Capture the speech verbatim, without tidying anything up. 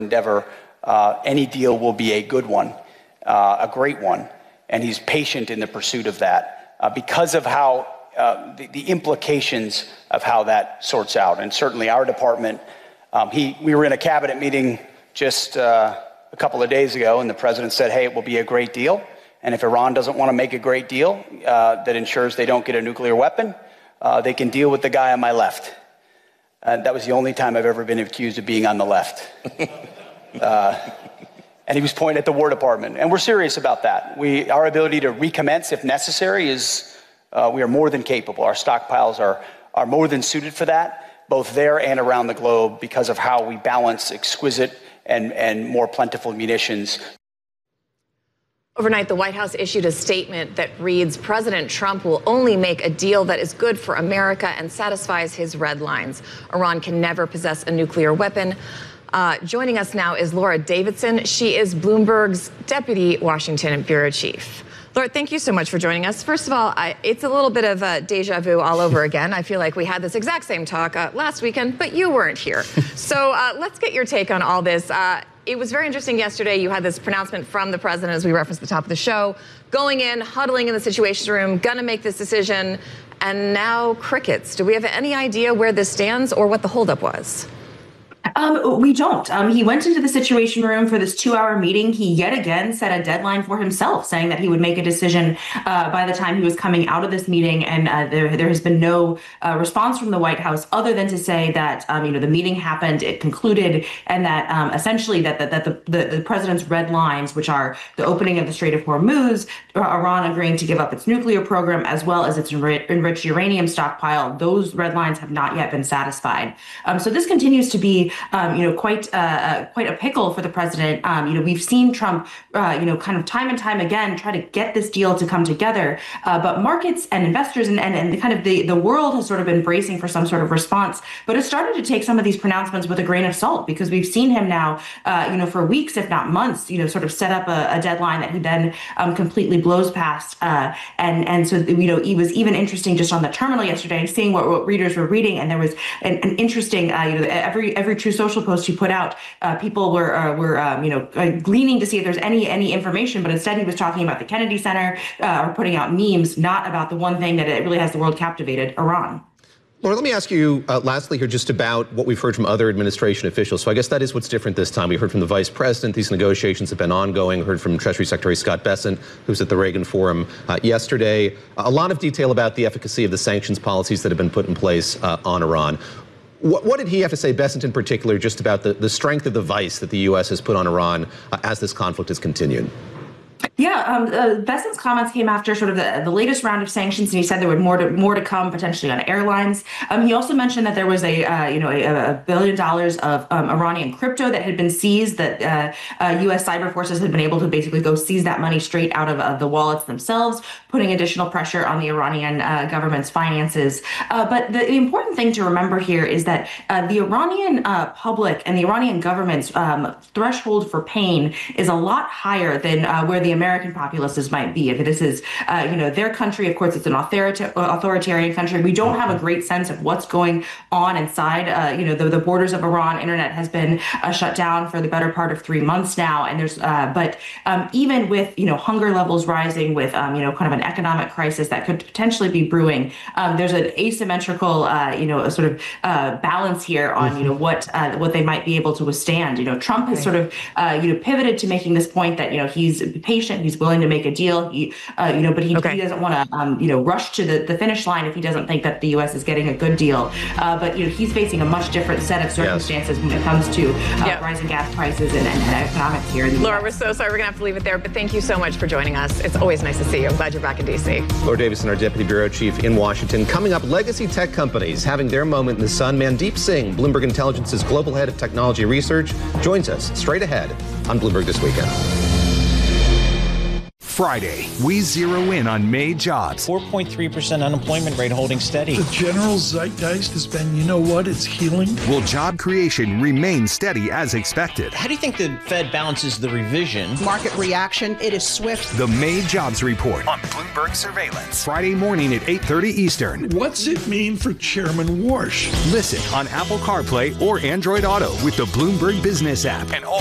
endeavor, uh, any deal will be a good one, uh, a great one, and he's patient in the pursuit of that uh, because of how uh, the, the implications of how that sorts out. And certainly our department, um, he, we were in a cabinet meeting just uh, a couple of days ago, and the president said, hey, it will be a great deal. And if Iran doesn't want to make a great deal uh, that ensures they don't get a nuclear weapon, uh, they can deal with the guy on my left. And that was the only time I've ever been accused of being on the left. uh, and he was pointing at the War Department. And we're serious about that. We, our ability to recommence if necessary is, uh, we are more than capable. Our stockpiles are, are more than suited for that, both there and around the globe, because of how we balance exquisite and, and more plentiful munitions. Overnight, the White House issued a statement that reads, President Trump will only make a deal that is good for America and satisfies his red lines. Iran can never possess a nuclear weapon. Uh, joining us now is Laura Davidson. She is Bloomberg's Deputy Washington Bureau Chief. Laura, thank you so much for joining us. First of all, I, it's a little bit of a deja vu all over again. I feel like we had this exact same talk uh, last weekend, but you weren't here. So uh, let's get your take on all this. Uh, It was very interesting yesterday. You had this pronouncement from the president, as we referenced at the top of the show, going in, huddling in the Situation Room, gonna make this decision, and now crickets. Do we have any idea where this stands or what the holdup was? Um, we don't. Um, he went into the Situation Room for this two-hour meeting. He yet again set a deadline for himself, saying that he would make a decision uh, by the time he was coming out of this meeting. And uh, there, there has been no uh, response from the White House other than to say that um, you know the meeting happened, it concluded, and that um, essentially that, that, that the, the, the president's red lines, which are the opening of the Strait of Hormuz, Iran agreeing to give up its nuclear program as well as its enri- enriched uranium stockpile, those red lines have not yet been satisfied. Um, so this continues to be Um, you know, quite uh, quite a pickle for the president. Um, you know, we've seen Trump, uh, you know, kind of time and time again try to get this deal to come together. Uh, but markets and investors and, and, and kind of the, the world has sort of been bracing for some sort of response. But it started to take some of these pronouncements with a grain of salt, because we've seen him now, uh, you know, for weeks, if not months, you know, sort of set up a, a deadline that he then um, completely blows past. Uh, and and so, you know, it was even interesting just on the terminal yesterday, seeing what, what readers were reading. And there was an, an interesting, uh, you know, every every True Social post he put out, uh, people were uh, were um, you know uh, gleaning to see if there's any any information, but instead he was talking about the Kennedy Center uh, or putting out memes, not about the one thing that it really has the world captivated: Iran. Laura, let me ask you uh, lastly here just about what we've heard from other administration officials. So I guess that is what's different this time. We heard from the vice president. These negotiations have been ongoing. Heard from Treasury Secretary Scott Bessent, who's at the Reagan Forum uh, yesterday. A lot of detail about the efficacy of the sanctions policies that have been put in place uh, on Iran. What, what did he have to say, Bessent in particular, just about the, the strength of the vice that the U S has put on Iran uh, as this conflict has continued? Yeah, um, uh, Bessent's comments came after sort of the, the latest round of sanctions, and he said there would more to more to come potentially on airlines. Um, he also mentioned that there was a uh, you know a, a billion dollars of um, Iranian crypto that had been seized. That uh, uh, U S cyber forces had been able to basically go seize that money straight out of uh, the wallets themselves, putting additional pressure on the Iranian uh, government's finances. Uh, but the, the important thing to remember here is that uh, the Iranian uh, public and the Iranian government's um, threshold for pain is a lot higher than uh, where the American populaces might be. If this is, uh, you know, their country, of course, it's an authorita- authoritarian country. We don't have a great sense of what's going on inside. Uh, you know, the, the borders of Iran, internet has been uh, shut down for the better part of three months now. And there's, uh, but um, even with, you know, hunger levels rising, with, um, you know, kind of an economic crisis that could potentially be brewing, um, there's an asymmetrical, uh, you know, a sort of uh, balance here on, you know, what uh, what they might be able to withstand. You know, Trump has sort of, uh, you know, pivoted to making this point that, you know, he's patient. He's willing to make a deal, he, uh, you know, but he, okay. he doesn't want to, um, you know, rush to the, the finish line if he doesn't think that the U S is getting a good deal. Uh, but, you know, he's facing a much different set of circumstances yes. when it comes to uh, yep. rising gas prices and, and, and economics here in the Laura, U S. we're so sorry. We're going to have to leave it there. But thank you so much for joining us. It's always nice to see you. I'm glad you're back in D C. Laura Davidson, our Deputy Bureau Chief in Washington. Coming up, legacy tech companies having their moment in the sun. Mandeep Singh, Bloomberg Intelligence's Global Head of Technology Research, joins us straight ahead on Bloomberg This Weekend. Friday, we zero in on May jobs. four point three percent unemployment rate holding steady. The general zeitgeist has been, you know what, it's healing. Will job creation remain steady as expected? How do you think the Fed balances the revision? Market reaction, it is swift. The May jobs report on Bloomberg Surveillance. Friday morning at eight thirty Eastern. What's it mean for Chairman Warsh? Listen on Apple CarPlay or Android Auto with the Bloomberg Business app and all